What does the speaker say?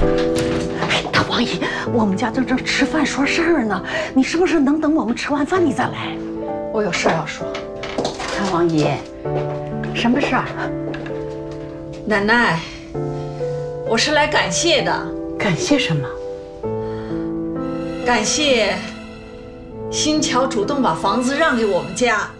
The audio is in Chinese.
哎，大王爷，我们家正吃饭说事儿呢，你是不是能等我们吃完饭你再来？ 我有事要说。 大王爷，什么事儿？ 奶奶，我是来感谢的。 感谢什么？ 感谢新桥主动把房子让给我们家。